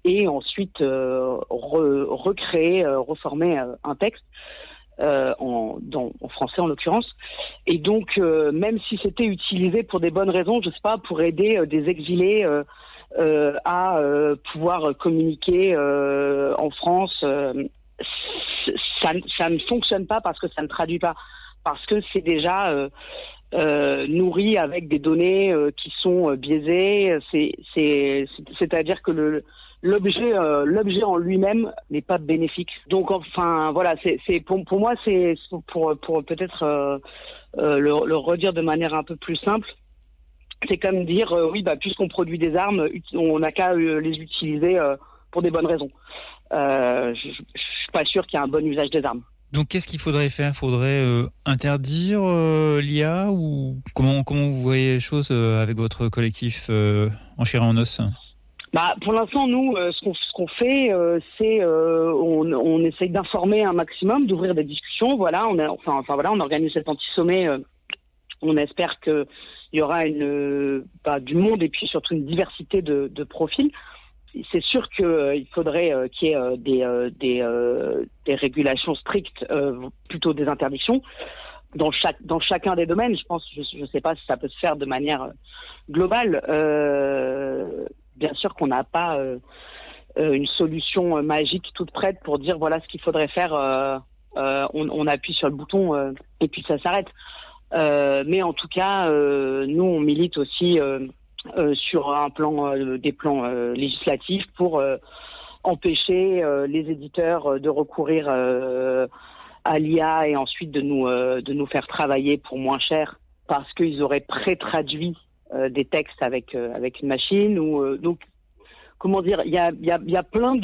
et ensuite reformer un texte en français en l'occurrence. Et donc, même si c'était utilisé pour des bonnes raisons, je sais pas, pour aider des exilés à pouvoir communiquer en France, ça ne fonctionne pas parce que ça ne traduit pas, parce que c'est déjà nourri avec des données qui sont biaisées. C'est-à-dire que l'objet en lui-même n'est pas bénéfique. Donc enfin voilà, c'est pour moi, c'est pour peut-être le redire de manière un peu plus simple. C'est comme dire oui, puisqu'on produit des armes, on n'a qu'à les utiliser pour des bonnes raisons. Je suis pas sûr qu'il y ait un bon usage des armes. Donc, qu'est-ce qu'il faudrait faire ? Faudrait interdire l'IA, ou comment vous voyez les choses avec votre collectif En chair et en os ? Pour l'instant, nous, ce qu'on fait, c'est on essaye d'informer un maximum, d'ouvrir des discussions. Voilà, on organise cet anti-sommet. On espère que il y aura du monde et puis surtout une diversité de profils. C'est sûr qu'il faudrait qu'il y ait des régulations strictes, plutôt des interdictions dans chacun des domaines. Je pense, je sais pas si ça peut se faire de manière globale. Bien sûr qu'on n'a pas une solution magique toute prête pour dire voilà ce qu'il faudrait faire. On appuie sur le bouton et puis ça s'arrête. Mais en tout cas, nous on milite aussi sur des plans législatifs pour empêcher les éditeurs de recourir à l'IA et ensuite de nous faire travailler pour moins cher parce qu'ils auraient pré-traduit des textes avec une machine. Donc comment dire, il y a plein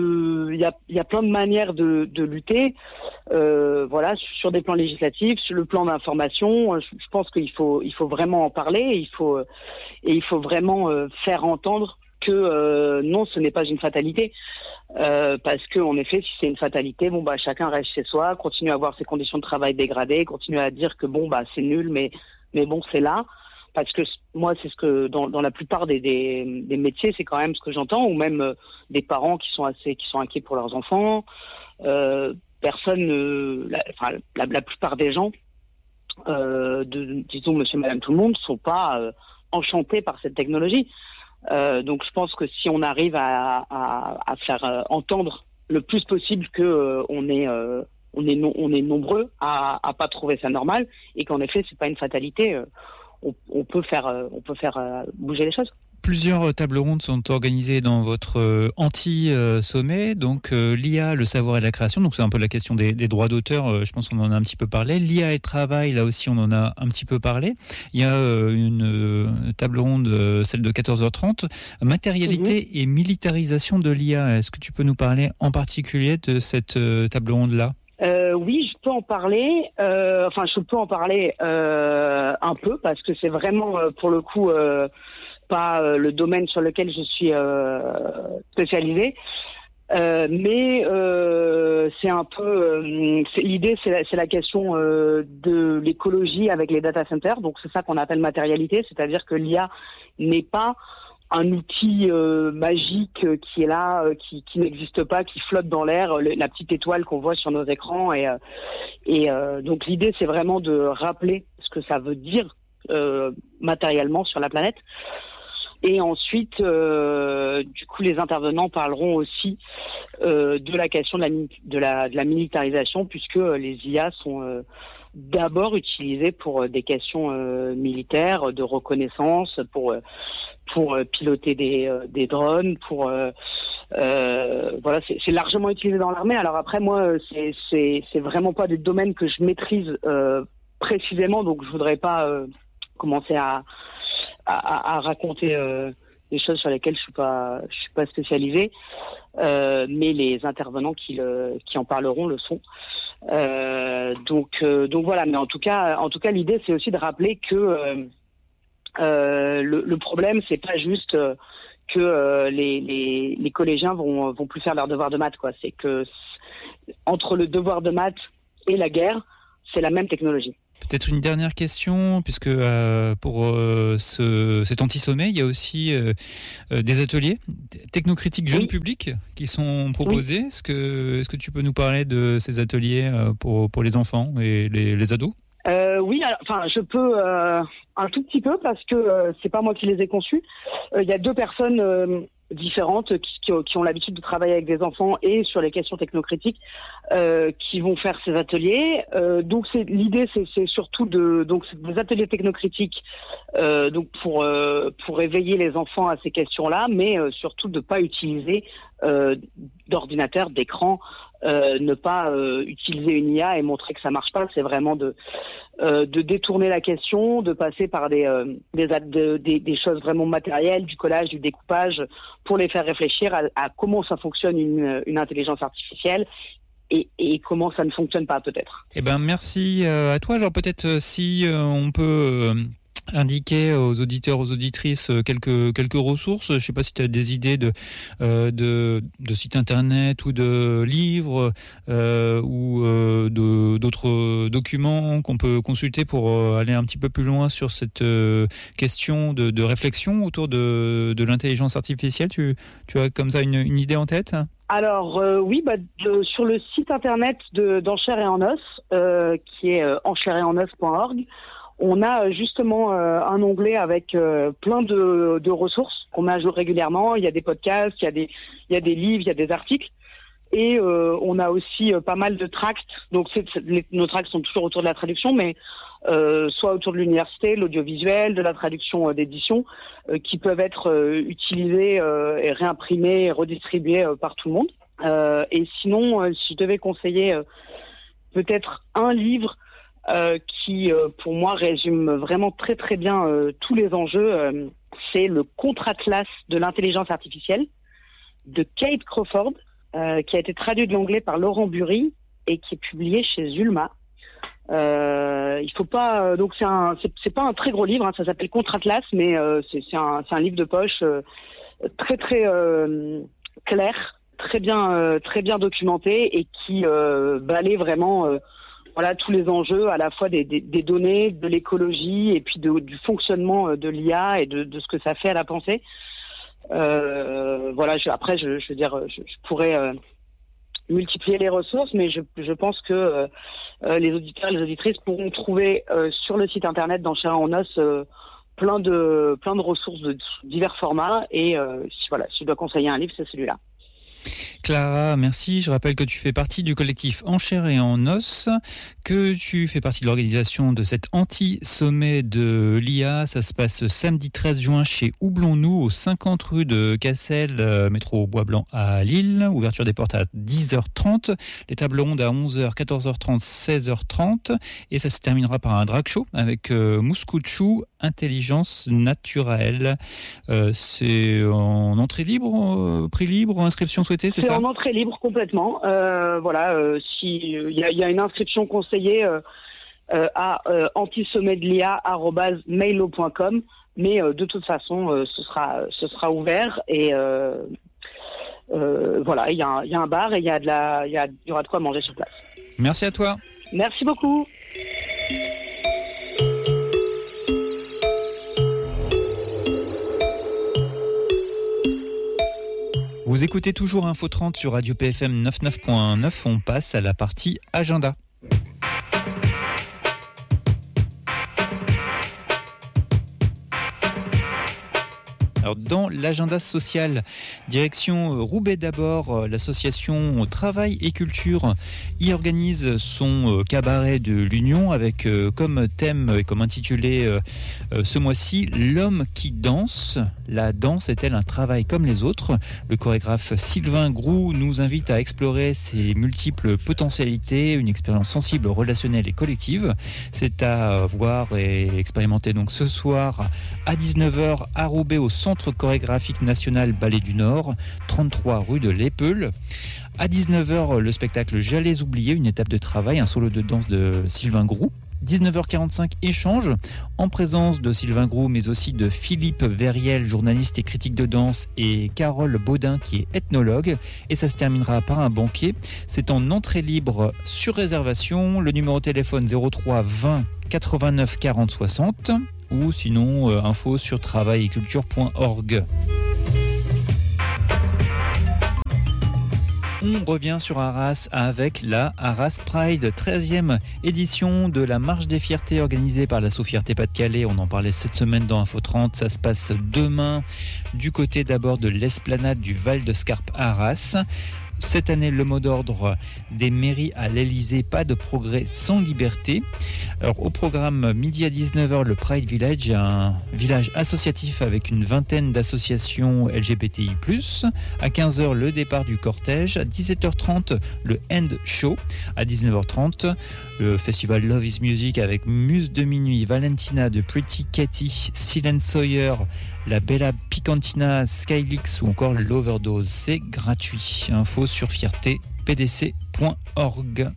de manières de lutter. Voilà, sur des plans législatifs, sur le plan d'information, je pense qu'il faut vraiment en parler. Il faut vraiment faire entendre que non, ce n'est pas une fatalité. Parce que en effet, si c'est une fatalité, chacun reste chez soi, continue à avoir ses conditions de travail dégradées, continue à dire que c'est nul, mais bon, c'est là. Parce que moi, c'est ce que dans la plupart des métiers, c'est quand même ce que j'entends, ou même des parents qui sont inquiets pour leurs enfants. La plupart des gens, disons monsieur, madame, tout le monde, sont pas enchantés par cette technologie. Donc je pense que si on arrive à faire entendre le plus possible que on est nombreux à pas trouver ça normal et qu'en effet c'est pas une fatalité, on peut faire bouger les choses. Plusieurs tables rondes sont organisées dans votre anti-sommet, donc l'IA, le savoir et la création, donc c'est un peu la question des droits d'auteur, je pense qu'on en a un petit peu parlé. L'IA et le travail, là aussi on en a un petit peu parlé. Il y a une table ronde, celle de 14h30, matérialité et militarisation de l'IA. Est-ce que tu peux nous parler en particulier de cette table ronde-là ? Oui, je peux en parler. Je peux en parler un peu parce que c'est vraiment pour le coup pas le domaine sur lequel je suis spécialisée. Mais c'est un peu l'idée, c'est la question de l'écologie avec les data centers. Donc c'est ça qu'on appelle matérialité, c'est-à-dire que l'IA n'est pas un outil magique qui est là, qui n'existe pas, qui flotte dans l'air, la petite étoile qu'on voit sur nos écrans. Et donc l'idée, c'est vraiment de rappeler ce que ça veut dire matériellement sur la planète. Et ensuite, du coup, les intervenants parleront aussi de la question de la militarisation, puisque les IA sont d'abord utilisées pour des questions militaires, de reconnaissance, pour piloter des drones, voilà, c'est largement utilisé dans l'armée. Alors après, moi, c'est vraiment pas des domaines que je maîtrise précisément, donc je voudrais pas commencer à raconter des choses sur lesquelles je suis pas spécialisée, mais les intervenants qui en parleront le sont. Donc voilà. Mais en tout cas, l'idée, c'est aussi de rappeler que le problème, c'est pas juste que les collégiens vont plus faire leur devoir de maths, quoi. C'est que entre le devoir de maths et la guerre, c'est la même technologie. Peut-être une dernière question, puisque pour cet anti-sommet, il y a aussi des ateliers technocritiques jeunes publics qui sont proposés. Oui. Est-ce que tu peux nous parler de ces ateliers pour les enfants et les ados ? Oui, enfin, je peux un tout petit peu parce que c'est pas moi qui les ai conçus. Il y a deux personnes différentes qui ont l'habitude de travailler avec des enfants et sur les questions technocritiques qui vont faire ces ateliers. Donc l'idée c'est surtout c'est des ateliers technocritiques donc pour éveiller les enfants à ces questions-là, mais surtout de pas utiliser d'ordinateur, d'écran. Ne pas utiliser une IA et montrer que ça marche pas, c'est vraiment de détourner la question, de passer par des choses vraiment matérielles, du collage, du découpage, pour les faire réfléchir à comment ça fonctionne une intelligence artificielle et comment ça ne fonctionne pas peut-être. Eh ben merci à toi. Alors peut-être si on peut indiquer aux auditeurs, aux auditrices quelques ressources. Je ne sais pas si tu as des idées de sites internet ou de livres ou d'autres documents qu'on peut consulter pour aller un petit peu plus loin sur cette question de réflexion autour de l'intelligence artificielle. Tu as comme ça une idée en tête ? Alors oui, sur le site internet d'Enchères et en os, qui est enchèresetenos.org, on a justement un onglet avec plein de ressources qu'on met à jour régulièrement. Il y a des podcasts, il y a des livres, il y a des articles. Et on a aussi pas mal de tracts. Donc nos tracts sont toujours autour de la traduction, mais soit autour de l'université, l'audiovisuel, de la traduction d'édition, qui peuvent être utilisés et réimprimés et redistribués par tout le monde. Et sinon, si je devais conseiller peut-être un livre qui, pour moi, résume vraiment très très bien tous les enjeux, c'est le Contre-Atlas de l'intelligence artificielle de Kate Crawford, qui a été traduit de l'anglais par Laurent Bury et qui est publié chez Zulma. Il faut pas, donc c'est pas un très gros livre, hein, ça s'appelle Contre-Atlas, mais c'est un livre de poche très très clair, très bien documenté et qui balaie vraiment tous les enjeux à la fois des données, de l'écologie et puis du fonctionnement de l'IA et de ce que ça fait à la pensée. Après, je veux dire, je pourrais multiplier les ressources, mais je pense que les auditeurs et les auditrices pourront trouver sur le site internet d'Enchères et en os plein de ressources de divers formats. Et si je dois conseiller un livre, c'est celui-là. Clara, merci. Je rappelle que tu fais partie du collectif Enchères et en os, que tu fais partie de l'organisation de cet anti-sommet de l'IA. Ça se passe samedi 13 juin chez Houblon-nous, au 50 rue de Cassel, métro Bois-Blanc à Lille. Ouverture des portes à 10h30. Les tables rondes à 11h, 14h30, 16h30. Et ça se terminera par un drag show avec Mouscouchou, Intelligence naturelle. C'est en entrée libre, prix libre, inscription souhaitée, c'est ça ? C'est en entrée libre complètement. Si il y a une inscription conseillée à antisommetdelia@mailo.com, mais de toute façon ce sera ouvert et il y a un bar et il y aura de quoi manger sur place. Merci à toi. Merci beaucoup. Vous écoutez toujours Info 30 sur Radio PFM 99.9. On passe à la partie agenda. Alors dans l'agenda social, direction Roubaix d'abord, l'association Travail et Culture y organise son cabaret de l'Union avec comme thème et comme intitulé ce mois-ci « L'homme qui danse ». La danse est-elle un travail comme les autres ? Le chorégraphe Sylvain Groux nous invite à explorer ses multiples potentialités, une expérience sensible, relationnelle et collective. C'est à voir et expérimenter donc ce soir à 19h à Roubaix au Centre chorégraphique national Ballet du Nord, 33 rue de l'Épeule. À 19h, le spectacle J'allais oublier, une étape de travail, un solo de danse de Sylvain Groux. 19h45, échange en présence de Sylvain Groux, mais aussi de Philippe Verriel, journaliste et critique de danse, et Carole Baudin, qui est ethnologue. Et ça se terminera par un banquet. C'est en entrée libre sur réservation. Le numéro de téléphone 03 20 89 40 60 ou sinon info sur travailetculture.org. On revient sur Arras avec la Arras Pride, 13e édition de la Marche des Fiertés organisée par l'Asso Fierté Pas-de-Calais. On en parlait cette semaine dans Info 30. Ça se passe demain du côté d'abord de l'esplanade du Val de Scarpe à Arras. Cette année, le mot d'ordre des mairies à l'Elysée, pas de progrès sans liberté. Alors, au programme, midi à 19h, le Pride Village, un village associatif avec une vingtaine d'associations LGBTI+. À 15h, le départ du cortège. À 17h30, le End Show. À 19h30, le festival Love is Music avec Muse de Minuit, Valentina de Pretty Katy, Silent Sawyer, la Bella Picantina, Skylix ou encore l'Overdose. C'est gratuit. Info sur fiertépdc.org.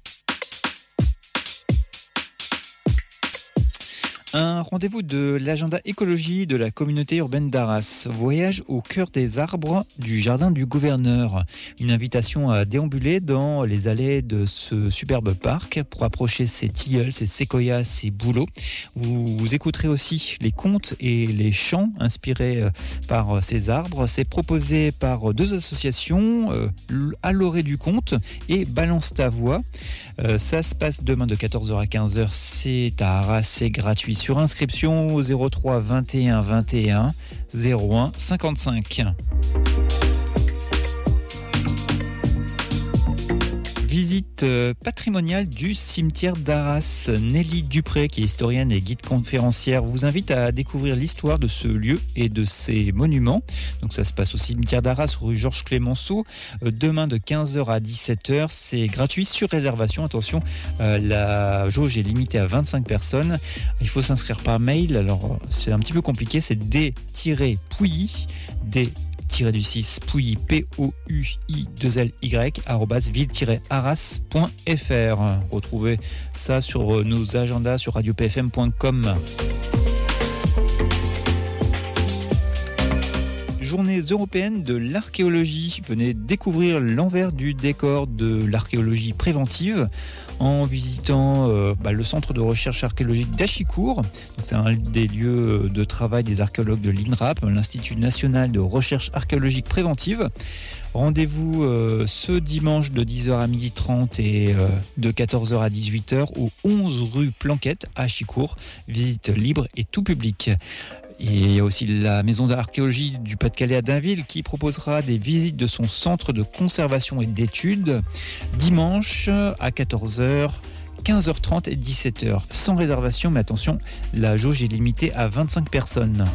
Un rendez-vous de l'agenda écologie de la communauté urbaine d'Arras. Voyage au cœur des arbres du jardin du gouverneur. Une invitation à déambuler dans les allées de ce superbe parc pour approcher ses tilleuls, ses séquoias, ses bouleaux. Vous écouterez aussi les contes et les chants inspirés par ces arbres. C'est proposé par deux associations, à l'orée du conte et Balance ta voix. Ça se passe demain de 14h à 15h. C'est à Arras, c'est gratuit. Sur inscription au 03 21 21 01 55. Visite patrimoniale du cimetière d'Arras. Nelly Dupré, qui est historienne et guide conférencière, vous invite à découvrir l'histoire de ce lieu et de ses monuments. Donc ça se passe au cimetière d'Arras, rue Georges Clémenceau. Demain de 15h à 17h, c'est gratuit sur réservation. Attention, la jauge est limitée à 25 personnes. Il faut s'inscrire par mail. Alors c'est un petit peu compliqué, c'est d-pouilly, d-du-6 pouilly, POUI2LY @ville-arras.fr. Retrouvez ça sur nos agendas sur radiopfm.com. Journées européennes de l'archéologie. Venez découvrir l'envers du décor de l'archéologie préventive en visitant le centre de recherche archéologique d'Achicourt. Donc, c'est un des lieux de travail des archéologues de l'INRAP, l'Institut national de recherche archéologique préventive. Rendez-vous ce dimanche de 10h à 12h30 et de 14h à 18h au 11 rue Planquette à Achicourt. Visite libre et tout public. Et il y a aussi la maison d'archéologie du Pas-de-Calais à Dainville qui proposera des visites de son centre de conservation et d'études dimanche à 14h, 15h30 et 17h. Sans réservation, mais attention, la jauge est limitée à 25 personnes.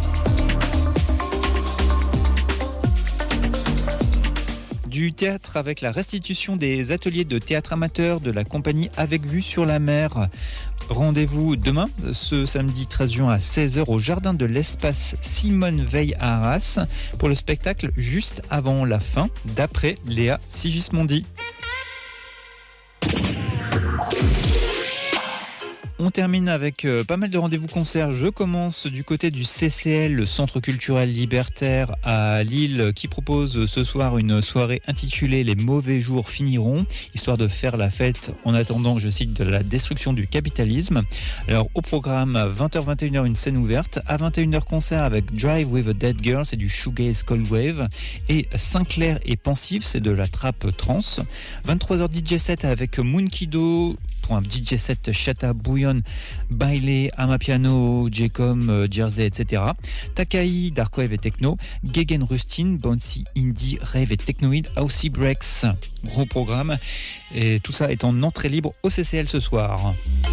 Du théâtre avec la restitution des ateliers de théâtre amateur de la compagnie Avec Vue sur la Mer. Rendez-vous demain, ce samedi 13 juin à 16h au jardin de l'espace Simone Veil à Arras pour le spectacle Juste avant la fin d'après Léa Sigismondi. On termine avec pas mal de rendez-vous concerts. Je commence du côté du CCL, le Centre culturel libertaire à Lille, qui propose ce soir une soirée intitulée « Les mauvais jours finiront », histoire de faire la fête en attendant, je cite, de la destruction du capitalisme. Alors au programme, 20h-21h, une scène ouverte. À 21h, concert avec Drive with a Dead Girl, c'est du shoegaze cold wave. Et Sinclair et Pensive, c'est de la trappe trance. 23h, DJ set avec Moonkido, DJ set Chata Bouillon, Bailey, Amapiano, J-Com, Jersey, etc. Takai, Dark Wave et Techno, Gegen Rustin, Bouncy, Indie, Rave et Technoid, Housey Breaks. Gros programme. Et tout ça est en entrée libre au CCL ce soir.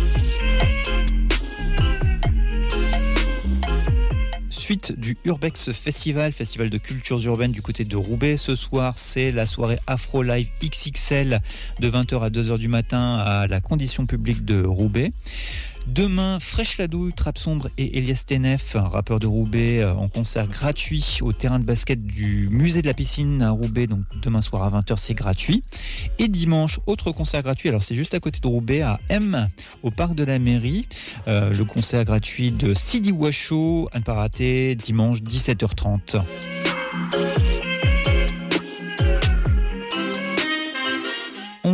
Suite du Urbex Festival de cultures urbaines du côté de Roubaix. Ce soir, c'est la soirée Afro Live XXL de 20h à 2h du matin à la Condition publique de Roubaix. Demain, Fresh Ladouille, Trappe Sombre et Elias Tenef, rappeur de Roubaix, en concert gratuit au terrain de basket du musée de la piscine à Roubaix. Donc demain soir à 20h, c'est gratuit. Et dimanche, autre concert gratuit. Alors c'est juste à côté de Roubaix, à M, au parc de la mairie. Le concert gratuit de Sidi Washo, à ne pas rater, dimanche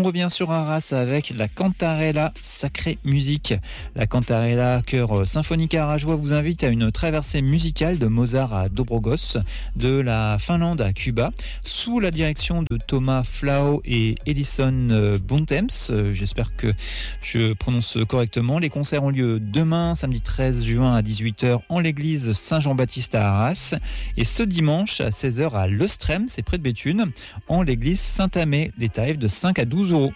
On revient sur Arras avec la Cantarella Sacrée Musique. La Cantarella, chœur symphonique arageois, vous invite à une traversée musicale de Mozart à Dobrogos, de la Finlande à Cuba, sous la direction de Thomas Flau et Edison Bontemps. J'espère que je prononce correctement. Les concerts ont lieu demain, samedi 13 juin à 18h en l'église Saint-Jean-Baptiste à Arras, et ce dimanche à 16h à Lestrem, c'est près de Béthune, en l'église Saint-Amé. Les tarifs de 5 à 12 euros.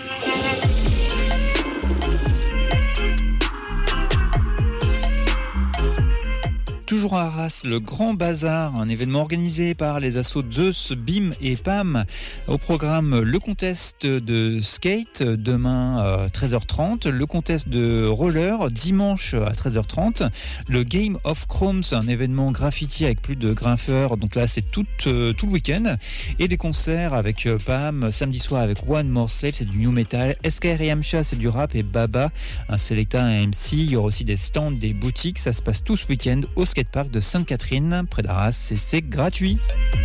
Toujours à Arras, le Grand Bazar, un événement organisé par les assos Zeus, BIM et PAM. Au programme, le contest de skate, demain 13h30, le contest de roller, dimanche à 13h30, le Game of Chromes, un événement graffiti avec plus de grimpeurs, donc là c'est tout le week-end, et des concerts avec PAM, samedi soir avec One More Slave, c'est du new metal, SKR et Amcha, c'est du rap, et Baba, un Selecta, un MC. Il y aura aussi des stands, des boutiques, ça se passe tout ce week-end au skatepark de Sainte-Catherine, près d'Arras, et c'est gratuit.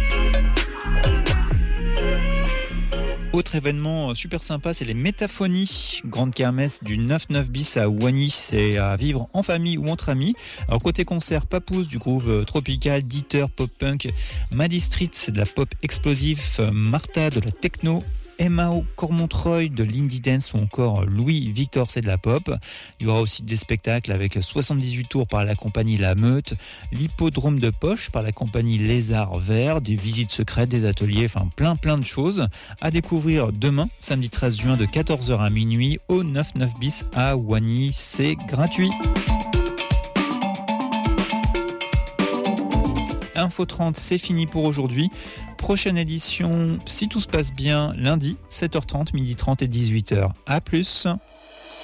Autre événement super sympa, c'est les Métaphonies, grande kermesse du 9-9 bis à Wany, c'est à vivre en famille ou entre amis. Alors côté concert, Papoose du groove tropical, Dieter pop-punk, Maddie Street, c'est de la pop explosive, Martha de la techno, Emma Cormontreuil de l'Indie Dance ou encore Louis Victor, c'est de la pop. Il y aura aussi des spectacles avec 78 tours par la compagnie La Meute, l'hippodrome de Poche par la compagnie Lézard Vert, des visites secrètes, des ateliers, enfin plein de choses à découvrir demain, samedi 13 juin de 14h à minuit au 9-9 bis à Wany, c'est gratuit. Info 30, c'est fini pour aujourd'hui. Prochaine édition, si tout se passe bien, lundi, 7h30, 12h30 et 18h. À plus.